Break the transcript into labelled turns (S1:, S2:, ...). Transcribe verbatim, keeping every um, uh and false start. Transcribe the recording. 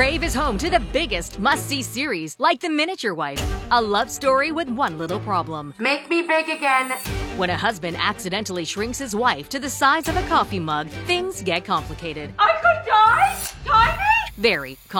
S1: Crave is home to the biggest must-see series, like The Miniature Wife, a love story with one little problem.
S2: Make me big again.
S1: When a husband accidentally shrinks his wife to the size of a coffee mug, things get complicated.
S2: I could die? Tiny?
S1: Very complicated.